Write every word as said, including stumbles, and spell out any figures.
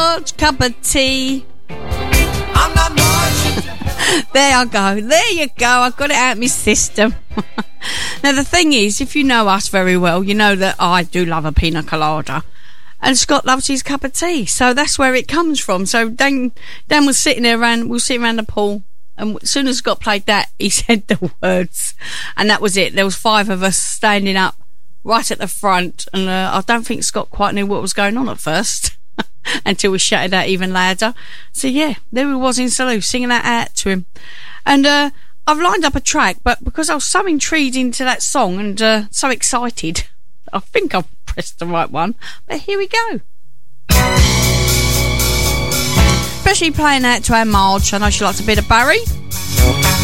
Marge cup of tea. I'm not Marge. There I go. There you go. I got it out of my system. Now, the thing is, if you know us very well, you know that I do love a pina colada. And Scott loves his cup of tea. So that's where it comes from. So Dan, Dan was sitting there around, we were sitting around the pool. And as soon as Scott played that, he said the words. And that was it. There was five of us standing up right at the front. And uh, I don't think Scott quite knew what was going on at first. Until we shouted out even louder. So yeah, there he was in Salou, singing that out to him. And uh, I've lined up a track, but because I was so intrigued into that song and uh, so excited, I think I've pressed the right one. But here we go. Especially playing out to our Marge. I know she likes a bit of Barry.